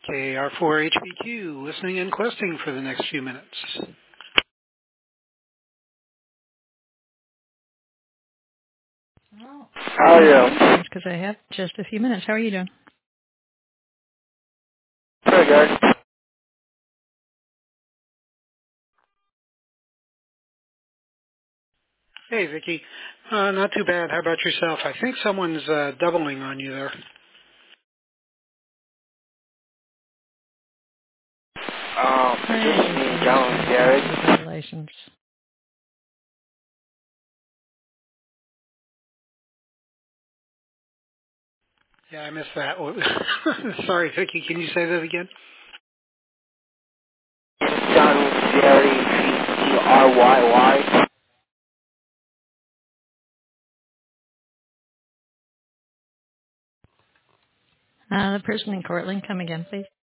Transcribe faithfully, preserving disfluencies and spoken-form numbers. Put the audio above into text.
K R four H B Q, listening and questing for the next few minutes. Oh. How are you? Because I have just a few minutes. How are you doing? Pretty good. Hey, Vicki. Uh, not too bad. How about yourself? I think someone's uh, doubling on you there. Um, this is me, John Garrett. Congratulations. Yeah, I missed that. Sorry, Vicki. Can you say that again? John Jerry, G E R Y Y. Uh, the person in Cortland, come again, please.